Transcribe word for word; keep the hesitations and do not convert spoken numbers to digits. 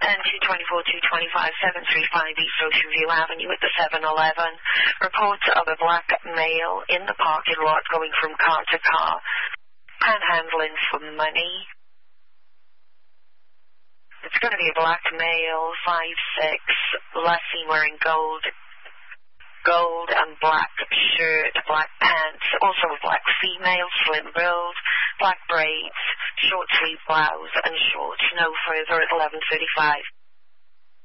ten two twenty-four two twenty-five seven three five East Ocean View Avenue at the seven eleven. Reports of a black male in the parking lot going from car to car, panhandling for money. It's going to be a black male, five six, last seen wearing gold, gold and black shirt, black pants, also a black female, slim build, black braids, short sleeve blouse and shorts, no further at eleven thirty-five.